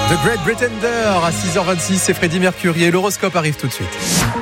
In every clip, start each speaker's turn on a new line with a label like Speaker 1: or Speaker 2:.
Speaker 1: The Great Pretender à 6h26, c'est Freddie Mercury et l'horoscope arrive tout de suite.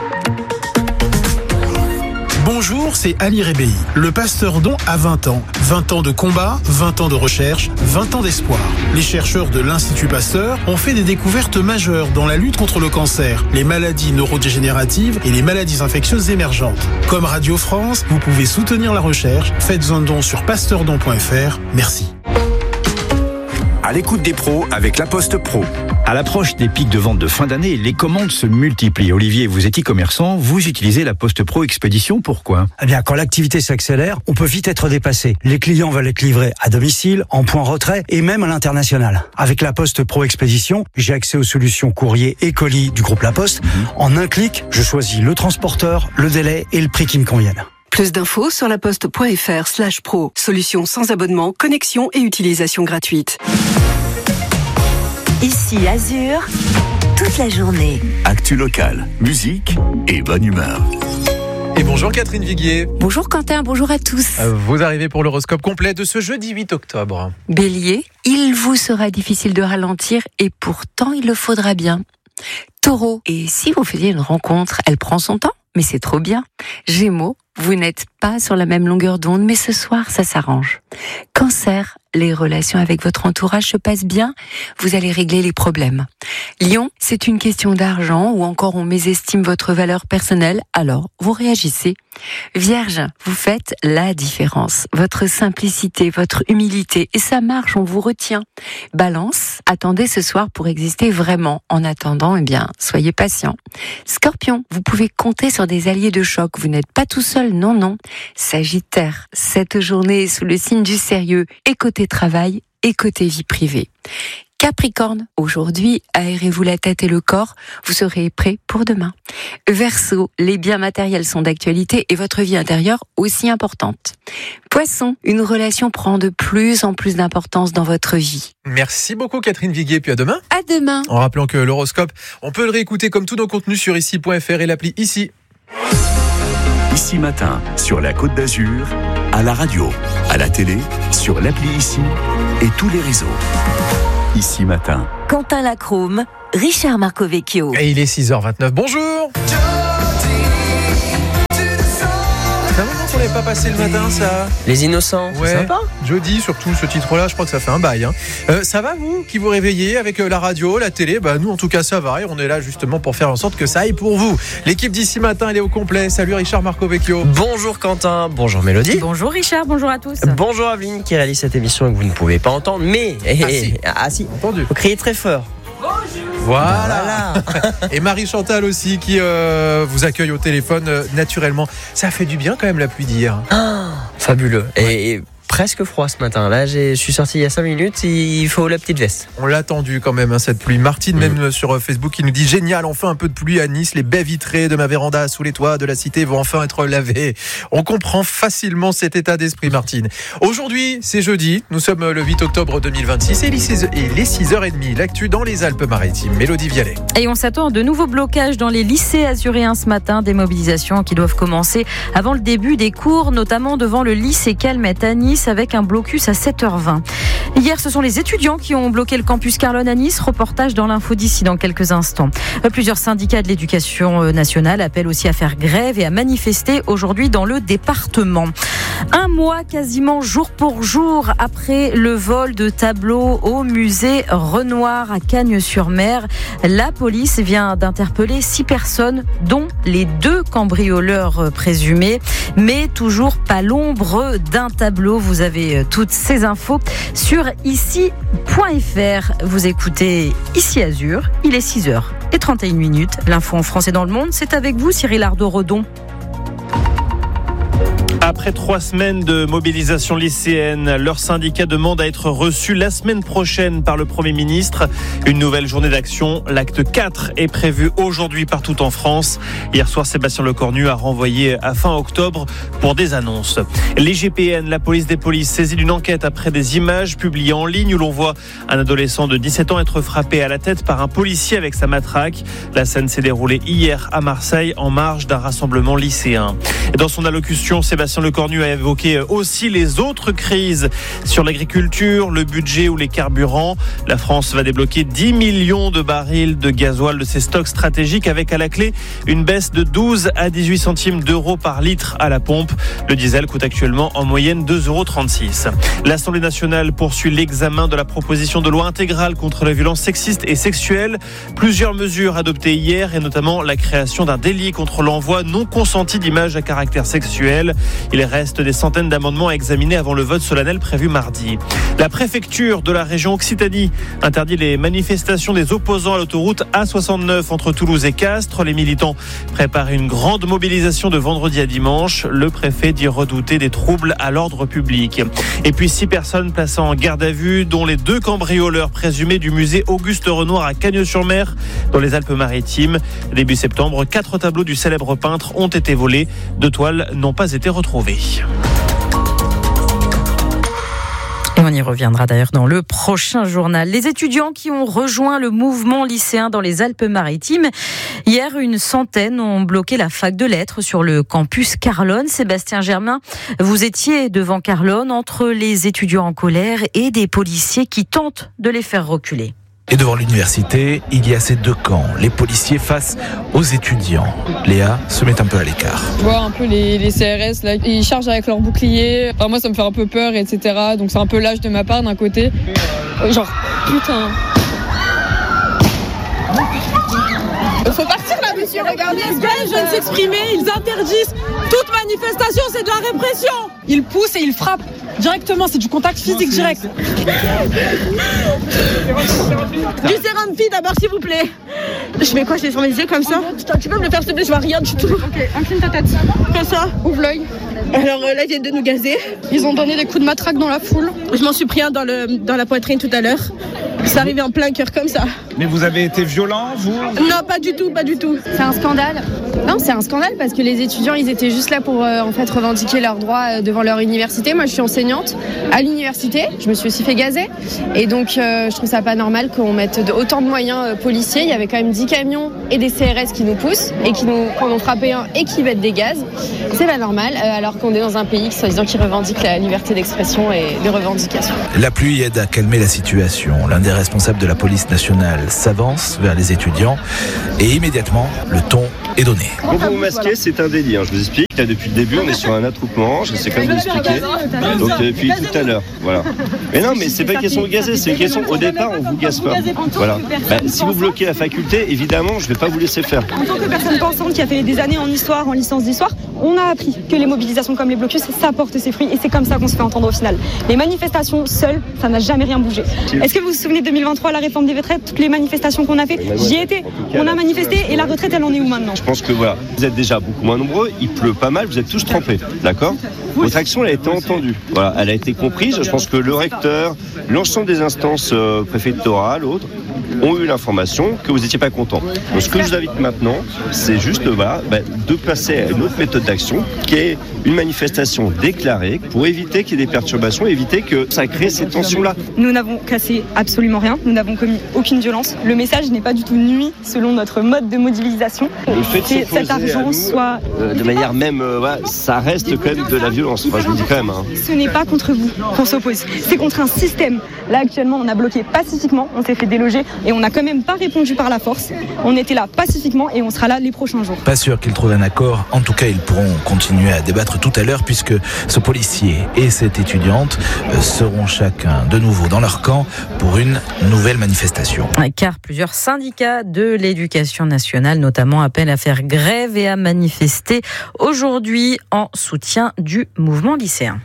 Speaker 2: Bonjour, c'est Ali Rebéi. Le pasteur Don a 20 ans. 20 ans de combat, 20 ans de recherche, 20 ans d'espoir. Les chercheurs de l'Institut Pasteur ont fait des découvertes majeures dans la lutte contre le cancer, les maladies neurodégénératives et les maladies infectieuses émergentes. Comme Radio France, vous pouvez soutenir la recherche. Faites un don sur pasteurdon.fr. Merci.
Speaker 3: À l'écoute des pros avec La Poste Pro.
Speaker 4: À l'approche des pics de vente de fin d'année, les commandes se multiplient. Olivier, vous êtes e-commerçant, vous utilisez La Poste Pro Expédition, pourquoi ?
Speaker 5: Eh bien, quand l'activité s'accélère, on peut vite être dépassé. Les clients veulent être livrés à domicile, en point retrait et même à l'international. Avec La Poste Pro Expédition, j'ai accès aux solutions courrier et colis du groupe La Poste. En un clic, je choisis le transporteur, le délai et le prix qui me conviennent.
Speaker 6: Plus d'infos sur laposte.fr/pro. Solution sans abonnement, connexion et utilisation gratuite.
Speaker 7: Ici Azur, toute la journée.
Speaker 3: Actu locale, musique et bonne humeur.
Speaker 1: Et bonjour Catherine Viguier.
Speaker 8: Bonjour Quentin, bonjour à tous.
Speaker 1: Vous arrivez pour l'horoscope complet de ce jeudi 8 octobre.
Speaker 8: Bélier, il vous sera difficile de ralentir et pourtant il le faudra bien. Taureau, et si vous faisiez une rencontre, elle prend son temps, mais c'est trop bien. Gémeaux, vous n'êtes pas sur la même longueur d'onde, mais ce soir, ça s'arrange. Cancer, les relations avec votre entourage se passent bien, vous allez régler les problèmes. Lion, c'est une question d'argent ou encore on mésestime votre valeur personnelle, alors vous réagissez. Vierge, vous faites la différence. Votre simplicité, votre humilité, et ça marche, on vous retient. Balance, attendez ce soir pour exister vraiment. En attendant, eh bien, soyez patient. Scorpion, vous pouvez compter sur des alliés de choc, vous n'êtes pas tout seul, non. Sagittaire, cette journée est sous le signe du sérieux, et côté travail, et côté vie privée. Capricorne, aujourd'hui, aérez-vous la tête et le corps, vous serez prêt pour demain. Verseau, les biens matériels sont d'actualité et votre vie intérieure aussi importante. Poisson, une relation prend de plus en plus d'importance dans votre vie.
Speaker 1: Merci beaucoup Catherine Viguier, puis à demain.
Speaker 8: À demain.
Speaker 1: En rappelant que l'horoscope, on peut le réécouter comme tous nos contenus sur ici.fr et l'appli Ici.
Speaker 3: Ici Matin, sur la Côte d'Azur, à la radio, à la télé, sur l'appli Ici et tous les réseaux. Ici Matin.
Speaker 7: Quentin Lacroum, Richard Marcovecchio.
Speaker 1: Et il est 6h29, bonjour. C'est un moment qu'on n'avait pas passé le matin, ça.
Speaker 9: Les Innocents,
Speaker 1: ouais,
Speaker 9: c'est sympa.
Speaker 1: Jeudi, surtout ce titre-là, je crois que ça fait un bail. Ça va, vous, qui vous réveillez avec la radio, la télé? Nous, en tout cas, ça va. Et on est là, justement, pour faire en sorte que ça aille pour vous. L'équipe d'Ici Matin, elle est au complet. Salut Richard Marcovecchio.
Speaker 9: Bonjour Quentin, bonjour Mélodie.
Speaker 10: Bonjour Richard, bonjour à tous.
Speaker 9: Bonjour Aveline qui réalise cette émission et que vous ne pouvez pas entendre, mais... si,
Speaker 1: entendu.
Speaker 9: Vous criez très fort.
Speaker 1: Voilà. Et Marie Chantal aussi qui vous accueille au téléphone naturellement. Ça fait du bien quand même la pluie d'hier.
Speaker 9: Fabuleux. Et presque froid ce matin. Là, je suis sorti il y a 5 minutes, il faut la petite veste.
Speaker 1: On l'a attendu quand même, cette pluie. Martine, même sur Facebook, qui nous dit « Génial, enfin un peu de pluie à Nice. Les baies vitrées de ma véranda sous les toits de la cité vont enfin être lavées. » On comprend facilement cet état d'esprit, Martine. Aujourd'hui, c'est jeudi. Nous sommes le 8 octobre 2026 et les 6h30. L'actu dans les Alpes-Maritimes. Mélodie Vialet.
Speaker 10: Et on s'attend à de nouveaux blocages dans les lycées azuréens ce matin. Des mobilisations qui doivent commencer avant le début des cours, notamment devant le lycée Calmette à Nice, avec un blocus à 7h20. Hier, ce sont les étudiants qui ont bloqué le campus Carlone à Nice. Reportage dans l'info d'ici dans quelques instants. Plusieurs syndicats de l'éducation nationale appellent aussi à faire grève et à manifester aujourd'hui dans le département. Un mois quasiment jour pour jour après le vol de tableaux au musée Renoir à Cagnes-sur-Mer, la police vient d'interpeller 6 personnes, dont les 2 cambrioleurs présumés, mais toujours pas l'ombre d'un tableau. Vous avez toutes ces infos sur ici.fr. Vous écoutez Ici Azur, il est 6h31. L'info en français dans le monde, c'est avec vous Cyril Ardo-Redon.
Speaker 11: Après 3 semaines de mobilisation lycéenne, leur syndicat demande à être reçu la semaine prochaine par le Premier ministre. Une nouvelle journée d'action, l'acte 4, est prévu aujourd'hui partout en France. Hier soir, Sébastien Lecornu a renvoyé à fin octobre pour des annonces. Les GPN, la police des polices, saisie d'une enquête après des images publiées en ligne où l'on voit un adolescent de 17 ans être frappé à la tête par un policier avec sa matraque. La scène s'est déroulée hier à Marseille en marge d'un rassemblement lycéen. Dans son allocution, Sébastien Christian Lecornu a évoqué aussi les autres crises sur l'agriculture, le budget ou les carburants. La France va débloquer 10 millions de barils de gasoil de ses stocks stratégiques avec à la clé une baisse de 12 à 18 centimes d'euros par litre à la pompe. Le diesel coûte actuellement en moyenne 2,36 €. L'Assemblée nationale poursuit l'examen de la proposition de loi intégrale contre la violence sexiste et sexuelle. Plusieurs mesures adoptées hier et notamment la création d'un délit contre l'envoi non consenti d'images à caractère sexuel. Il reste des centaines d'amendements à examiner avant le vote solennel prévu mardi. La préfecture de la région Occitanie interdit les manifestations des opposants à l'autoroute A69 entre Toulouse et Castres. Les militants préparent une grande mobilisation de vendredi à dimanche. Le préfet dit redouter des troubles à l'ordre public. Et puis 6 personnes placées en garde à vue, dont les 2 cambrioleurs présumés du musée Auguste Renoir à Cagnes-sur-Mer, dans les Alpes-Maritimes. Début septembre, 4 tableaux du célèbre peintre ont été volés. 2 toiles n'ont pas été retrouvées.
Speaker 10: Et on y reviendra d'ailleurs dans le prochain journal. Les étudiants qui ont rejoint le mouvement lycéen dans les Alpes-Maritimes. Hier, une centaine ont bloqué la fac de lettres sur le campus Carlone. Sébastien Germain, vous étiez devant Carlone entre les étudiants en colère et des policiers qui tentent de les faire reculer.
Speaker 12: Et devant l'université, il y a ces 2 camps, les policiers face aux étudiants. Léa se met un peu à l'écart.
Speaker 13: Je vois un peu les CRS, là, ils chargent avec leurs boucliers. Enfin, moi, ça me fait un peu peur, etc. Donc c'est un peu lâche de ma part d'un côté. Genre, putain.
Speaker 14: Faut partir là, monsieur, regardez. Ils viennent jeunes s'exprimer, ils interdisent toute manifestation, c'est de la répression. Ils poussent et ils frappent directement, c'est du contact physique direct. Du sérum-pi d'abord, s'il vous plaît. Je fais quoi, je l'ai sur mes yeux comme ça? Tu peux me le faire, s'il te plaît, je vois rien du tout. Ok, incline ta tête. Comme ça, ouvre l'œil. Alors là, ils viennent de nous gazer. Ils ont donné des coups de matraque dans la foule. Je m'en suis pris un dans la poitrine tout à l'heure. C'est arrivé en plein cœur comme ça.
Speaker 15: Mais vous avez été violent, vous?
Speaker 14: Non, pas du tout, pas du tout.
Speaker 16: C'est un scandale. Non, c'est un scandale parce que les étudiants, ils étaient juste là pour en fait revendiquer leurs droits devant leur université. Moi, je suis enseignante à l'université. Je me suis aussi fait gazer. Et donc, je trouve ça pas normal qu'on mette autant de moyens policiers. Il y avait quand même 10 camions et des CRS qui nous poussent et qui en ont frappé un et qui mettent des gaz. C'est pas normal, alors qu'on est dans un pays qui revendique la liberté d'expression et de revendication.
Speaker 12: La pluie aide à calmer la situation. L'un des responsables de la police nationale s'avance vers les étudiants et immédiatement, le ton est donné.
Speaker 17: Quand vous vous masquez, c'est un délit. Je vous explique. Là, depuis le début, on est sur un attroupement. Je sais quand même vous expliquer. Donc depuis tout à l'heure, voilà. Mais non, mais c'est pas une question de gazer, c'est une question. Au départ, on vous gaze pas. Voilà. Si vous bloquez la faculté, évidemment, je vais pas vous laisser faire.
Speaker 14: En tant que personne pensante qui a fait des années en histoire, en licence d'histoire, on a appris que les mobilisations comme les blocus, ça porte ses fruits et c'est comme ça qu'on se fait entendre au final. Les manifestations seules, ça n'a jamais rien bougé. Est-ce que vous vous souvenez de 2023, la réforme des retraites, toutes les manifestations qu'on a fait? J'y ai été. On a manifesté et la retraite, elle en est où maintenant?
Speaker 17: Je pense que voilà, vous êtes déjà beaucoup moins nombreux, il pleut pas mal, vous êtes tous trempés, d'accord? Votre action, elle a été entendue, voilà, elle a été comprise. Je pense que le recteur, l'ensemble des instances préfectorales, autres, ont eu l'information que vous n'étiez pas content. Donc ce que je vous invite maintenant, c'est juste de passer à une autre méthode d'action qui est une manifestation déclarée pour éviter qu'il y ait des perturbations, éviter que ça crée ces tensions-là.
Speaker 14: Nous n'avons cassé absolument rien, nous n'avons commis aucune violence. Le message n'est pas du tout nuit selon notre mode de mobilisation.
Speaker 17: Le fait de
Speaker 14: cet argent soit...
Speaker 17: de manière même, ça reste quand même de la violence. Enfin, je vous le dis quand même.
Speaker 14: Ce n'est pas contre vous qu'on s'oppose, c'est contre un système. Là actuellement, on a bloqué pacifiquement, on s'est fait déloger et on n'a quand même pas répondu par la force. On était là pacifiquement et on sera là les prochains jours.
Speaker 12: Pas sûr qu'ils trouvent un accord. En tout cas, ils pourront continuer à débattre tout à l'heure puisque ce policier et cette étudiante seront chacun de nouveau dans leur camp pour une nouvelle manifestation.
Speaker 10: Car plusieurs syndicats de l'éducation nationale notamment appellent à faire grève et à manifester aujourd'hui en soutien du mouvement lycéen.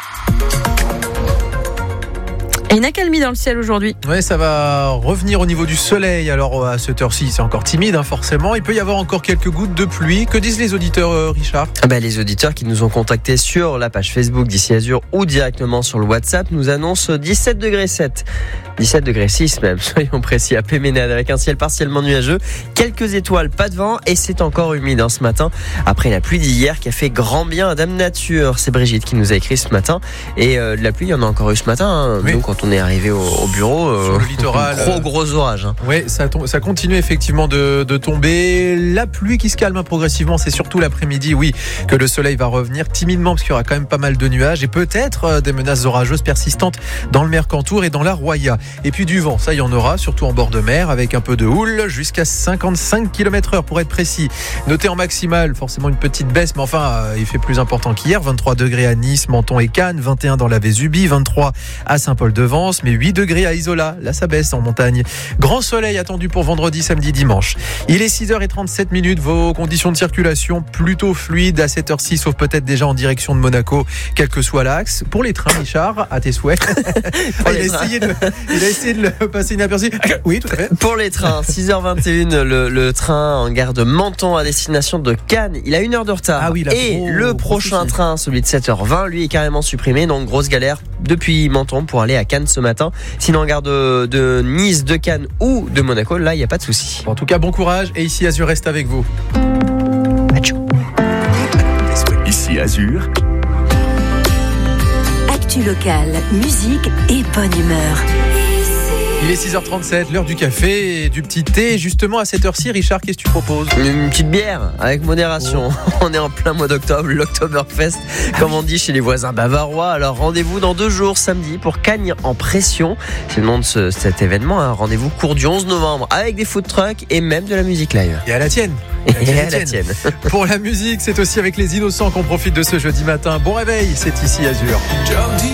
Speaker 10: Et une accalmie dans le ciel aujourd'hui.
Speaker 1: Oui, ça va revenir au niveau du soleil. Alors à cette heure-ci, c'est encore timide, forcément. Il peut y avoir encore quelques gouttes de pluie. Que disent les auditeurs, Richard ?
Speaker 9: Les auditeurs qui nous ont contactés sur la page Facebook d'Ici Azur ou directement sur le WhatsApp nous annoncent 17 degrés 7. 17 degrés 6 même, soyons précis, à Péménade avec un ciel partiellement nuageux, quelques étoiles, pas de vent et c'est encore humide ce matin après la pluie d'hier qui a fait grand bien à Dame Nature. C'est Brigitte qui nous a écrit ce matin et de la pluie il y en a encore eu ce matin, oui. Donc quand on est arrivé au bureau.
Speaker 1: Sur le littoral.
Speaker 9: Gros orage. Hein.
Speaker 1: Oui, ça continue effectivement de tomber. La pluie qui se calme progressivement, c'est surtout l'après-midi, oui, que le soleil va revenir timidement parce qu'il y aura quand même pas mal de nuages et peut-être des menaces orageuses persistantes dans le Mercantour et dans la Roya. Et puis du vent, ça il y en aura, surtout en bord de mer, avec un peu de houle, jusqu'à 55 km/h pour être précis. Notez en maximale, forcément une petite baisse, mais enfin, il fait plus important qu'hier. 23 degrés à Nice, Menton et Cannes, 21 dans la Vésubie, 23 à Saint-Paul-de-Vence, mais 8 degrés à Isola. Là, ça baisse en montagne. Grand soleil attendu pour vendredi, samedi, dimanche. Il est 6h37, vos conditions de circulation plutôt fluides à cette heure-ci, sauf peut-être déjà en direction de Monaco, quel que soit l'axe. Pour les trains, Richard, à tes souhaits. Il a essayé de le passer inaperçu. Oui, tout à fait.
Speaker 9: Pour les trains, 6h21, le train en gare de Menton à destination de Cannes, il a 1 heure de retard.
Speaker 1: Ah oui,
Speaker 9: et le prochain train, celui de 7h20, lui est carrément supprimé, donc grosse galère depuis Menton pour aller à Cannes ce matin. Sinon, en gare de Nice, de Cannes ou de Monaco, là, il n'y a pas de souci.
Speaker 1: En tout cas, bon courage et ici Azur reste avec vous.
Speaker 3: Ici Azur.
Speaker 7: Actu locale, musique et bonne humeur.
Speaker 1: Il est 6h37, l'heure du café et du petit thé. Justement, à cette heure-ci, Richard, qu'est-ce que tu proposes ?
Speaker 9: Une petite bière, avec modération. On est en plein mois d'octobre, l'Oktoberfest, comme on dit chez les voisins bavarois. Alors, rendez-vous dans 2 jours, samedi, pour Cagnes en Pression. C'est le nom de cet événement. Hein. Rendez-vous court du 11 novembre, avec des food trucks et même de la musique live.
Speaker 1: Et à la tienne.
Speaker 9: Et à la tienne.
Speaker 1: Pour la musique, c'est aussi avec les Innocents qu'on profite de ce jeudi matin. Bon réveil, c'est ici Azur.